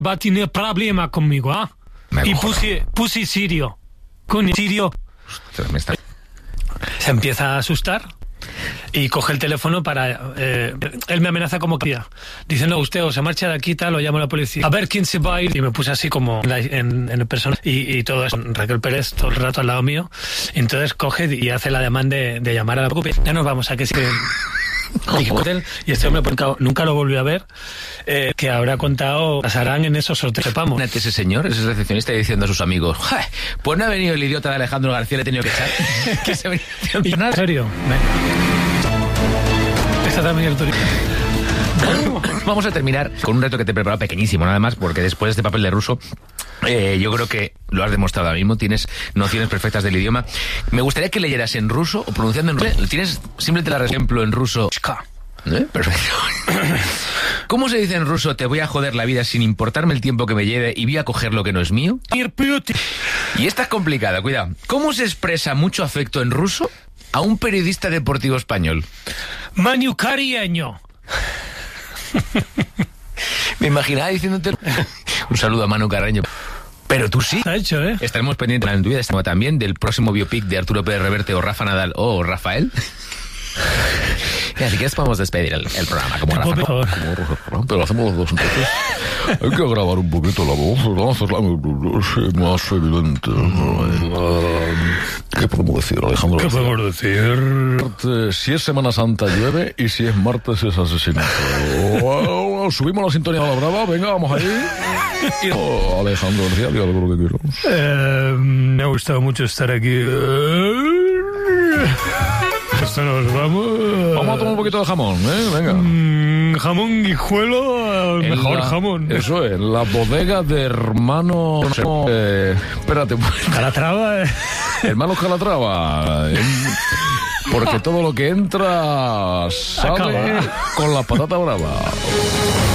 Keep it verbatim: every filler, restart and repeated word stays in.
va a tener problema conmigo, ¿ah? ¿eh? Y puse, puse Sirio. Con Sirio. Ostras, me está... Se empieza a asustar y coge el teléfono para... Eh, él me amenaza como que... Dice, no, usted o se marcha de aquí, tal, o llamo a la policía. A ver quién se va a ir. Y me puse así como en, en el personaje. Y, y todo eso. Raquel Pérez todo el rato al lado mío. Y entonces coge y hace la demanda de, de llamar a la policía. Ya nos vamos, a que sí. Y este hombre nunca, nunca lo volvió a ver, eh, que habrá contado, pasarán en esos sorteos, sepamos. Ese señor, ese recepcionista, diciendo a sus amigos, pues no ha venido el idiota de Alejandro García, le he tenido que echar. Que se venía... Y nada, en serio. Esta también es el turismo. Vamos a terminar con un reto que te he preparado pequeñísimo, nada más, porque después de este papel de ruso, eh, yo creo que lo has demostrado ahora mismo, tienes nociones perfectas del idioma. Me gustaría que leyeras en ruso o pronunciando en ruso. ¿Tienes simplemente el ejemplo en ruso? ¿Eh? Perfecto. ¿Cómo se dice en ruso, te voy a joder la vida sin importarme el tiempo que me lleve y voy a coger lo que no es mío? Y esta es complicada, cuidado. ¿Cómo se expresa mucho afecto en ruso a un periodista deportivo español? Manu Cariño. Me imaginaba diciéndote un saludo a Manu Carreño. Pero tú sí. Ha hecho, ¿eh? Estaremos pendientes en tu vida también del próximo biopic de Arturo Pérez Reverte o Rafa Nadal o Rafael. Y así que podemos despedir el, el programa como Rafa. Como Rafa, pero hacemos los dos entonces. Hay que grabar un poquito la voz, vamos a hacerla más evidente. ¿Qué podemos decir, Alejandro? ¿Qué podemos decir? Si es Semana Santa llueve y si es martes es asesinato. Bueno, subimos la sintonía a la brava, venga, vamos ahí. Y, oh, Alejandro García, diga lo que quiero. Eh, me ha gustado mucho estar aquí. Esto nos vamos. Vamos a tomar un poquito de jamón, ¿eh? Venga. Mm, jamón guijuelo, el mejor la, jamón. Eso es, la bodega de hermano. Eh, espérate. Calatrava. Eh. Hermanos Calatrava. Eh, porque todo lo que entra sale Acaba. Con la patata brava.